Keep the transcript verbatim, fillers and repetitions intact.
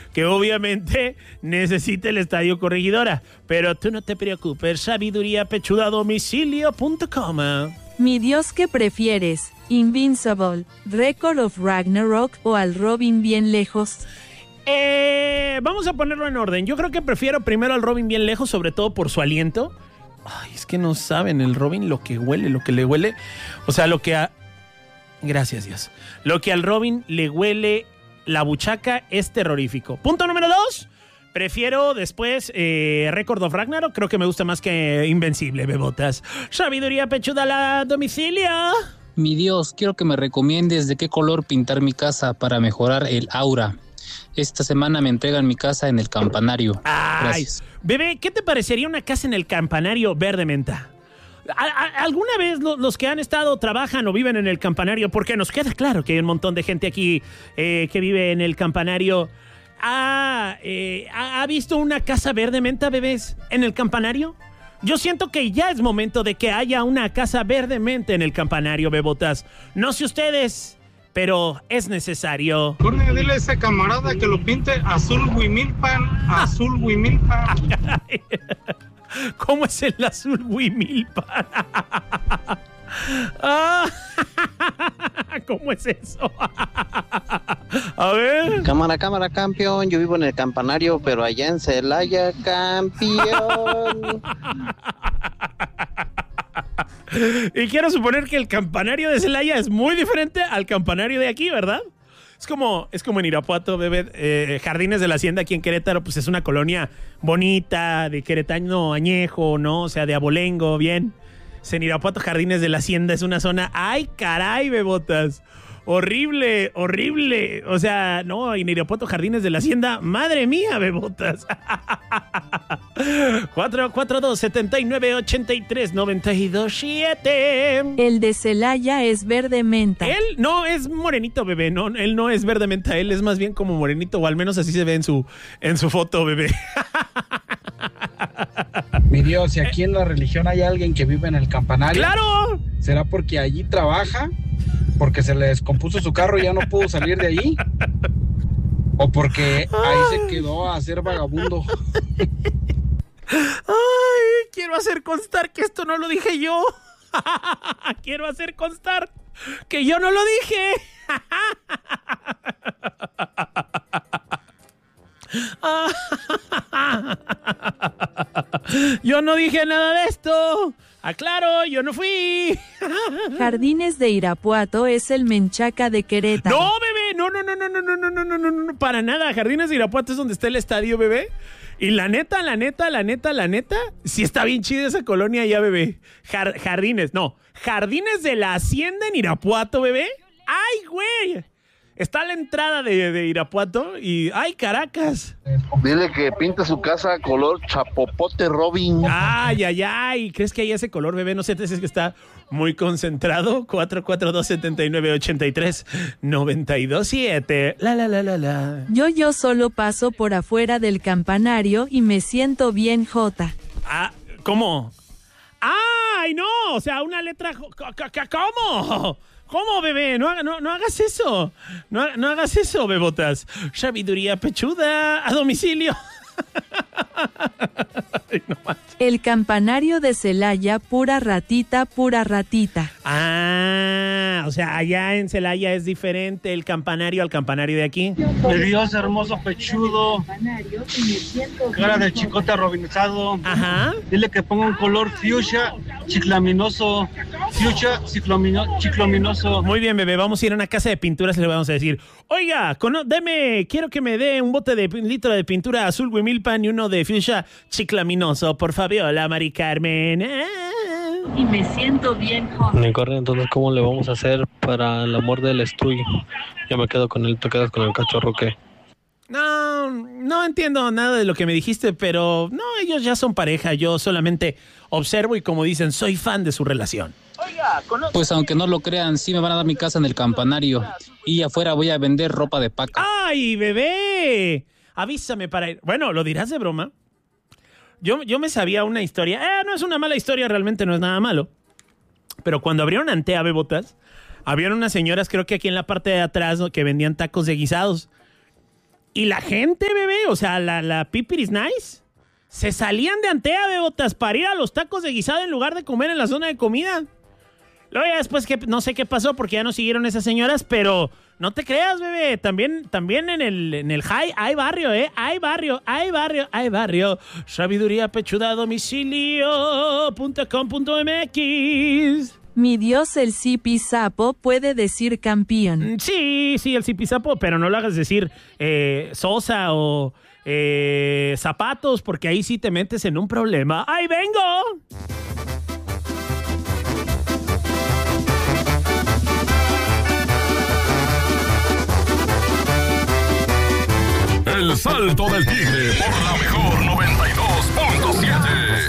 que obviamente necesita el Estadio Corregidora. Pero tú no te preocupes, sabiduría pechuda a domicilio punto com. Mi Dios, ¿qué prefieres? Invincible, Record of Ragnarok o al Robin bien lejos. Eh, vamos a ponerlo en orden. Yo creo que prefiero primero al Robin bien lejos, sobre todo por su aliento. Ay, es que no saben el Robin lo que huele, lo que le huele. O sea, lo que a... Gracias, Dios. Lo que al Robin le huele la buchaca es terrorífico. Punto número dos. Prefiero después eh, Record of Ragnarok. Creo que me gusta más que Invencible, bebotas. Sabiduría pechuda a la domicilio. Mi Dios, quiero que me recomiendes de qué color pintar mi casa para mejorar el aura. Esta semana me entregan mi casa en el campanario. Ay, gracias. Bebé, ¿qué te parecería una casa en el campanario verde menta? ¿A- a- ¿Alguna vez lo- los que han estado, trabajan o viven en el campanario? Porque nos queda claro que hay un montón de gente aquí eh, que vive en el campanario. ¿Ha, eh, ¿Ha visto una casa verde menta, bebés, en el campanario? Yo siento que ya es momento de que haya una casa verde menta en el campanario, bebotas. No sé ustedes, pero es necesario. Corne, dile a ese camarada que lo pinte azul Huimilpan, azul Huimilpan. ¿Cómo es el azul Huimilpan? Ah, ¿cómo es eso? A ver. Cámara, cámara, campeón. Yo vivo en el campanario, pero allá en Celaya, campeón. Y quiero suponer que el campanario de Celaya es muy diferente al campanario de aquí, ¿verdad? Es como, es como en Irapuato, bebé. Eh, Jardines de la Hacienda aquí en Querétaro, pues es una colonia bonita, de queretano añejo, ¿no? O sea, de abolengo, bien. Es en Irapuato, Jardines de la Hacienda es una zona... ¡Ay, caray, bebotas! Horrible, horrible. O sea, no, en Irapuato, Jardines de la Hacienda, madre mía, bebotas. cuatro cuatro dos, siete nueve, ocho tres, nueve dos siete. El de Celaya es verde menta. Él no es morenito, bebé. No, él no es verde menta. Él es más bien como morenito, o al menos así se ve en su, en su foto, bebé. Mi Dios, si aquí en la religión hay alguien que vive en el campanario, ¡claro! ¿será porque allí trabaja? ¿Porque se le descompuso su carro y ya no pudo salir de allí? ¿O porque ahí se quedó a ser vagabundo? Ay, quiero hacer constar que esto no lo dije yo. Quiero hacer constar que yo no lo dije. Yo no dije nada de esto. Aclaro, yo no fui. Jardines de Irapuato es el Menchaca de Querétaro. No, bebé, no, no, no, no, no, no, no, no, no, no, no, para nada. Jardines de Irapuato es donde está el estadio, bebé. Y la neta, la neta, la neta, la neta, sí está bien chida esa colonia ya, bebé. Jar- jardines, no, Jardines de la Hacienda en Irapuato, bebé. ¡Ay, güey! Está a la entrada de, de Irapuato y ¡ay, Caracas! Dile que pinta su casa color chapopote Robin. ¡Ay, ay, ay! ¿Crees que hay ese color, bebé? No sé, es que está muy concentrado. cuatro cuatro dos, siete nueve, ocho tres, nueve dos siete. La, la, la, la, la. Yo yo solo paso por afuera del campanario y me siento bien jota. Ah, ¿cómo? ¡Ay, no! O sea, una letra... ¿Cómo? ¿Cómo, bebé? No, haga- no, no hagas eso. No, no hagas eso, bebotas. Sabiduría pechuda a domicilio. Ay, no manches. El campanario de Celaya, pura ratita, pura ratita. Ah, o sea, allá en Celaya es diferente el campanario al campanario de aquí. Mi Dios, hermoso pechudo, cara de chicote robinizado. Ajá. Dile que ponga un color fuchsia chiclaminoso, fuchsia ciclomino- chiclominoso. Muy bien, bebé. Vamos a ir a una casa de pinturas y le vamos a decir, oiga, cono- deme, quiero que me dé un bote de un litro de pintura azul Huimilpan y uno de fuchsia chiclaminoso, por favor, la Mari Carmen. Ah. Y me siento bien jota. Me corre, entonces, ¿cómo le vamos a hacer para el amor del estudio? Yo me quedo con él, tú quedas con el cachorro, ¿qué? No, no entiendo nada de lo que me dijiste, pero no, ellos ya son pareja. Yo solamente observo y, como dicen, soy fan de su relación. Pues aunque no lo crean, sí me van a dar mi casa en el campanario. Y afuera voy a vender ropa de paca. ¡Ay, bebé! Avísame para ir. Bueno, ¿lo dirás de broma? Yo, yo me sabía una historia. Eh, no es una mala historia, realmente no es nada malo. Pero cuando abrieron Antea, bebotas, habían unas señoras, creo que aquí en la parte de atrás, ¿no?, que vendían tacos de guisados. Y la gente, bebé, o sea, la, la Pipiris Nice, se salían de Antea, bebotas, para ir a los tacos de guisado en lugar de comer en la zona de comida. Luego ya después, que no sé qué pasó porque ya no siguieron esas señoras, pero no te creas, bebé. También, también en el, en el high hay barrio, ¿eh? Hay barrio, hay barrio, hay barrio. Sabiduría pechuda domicilio punto com punto m x. Mi Dios, el Zipizapo puede decir campeón. Sí, sí, el Zipizapo, pero no lo hagas decir eh, Sosa o eh, Zapatos, porque ahí sí te metes en un problema. ¡Ahí vengo! El Salto del Tigre por la mejor noventa y dos punto siete.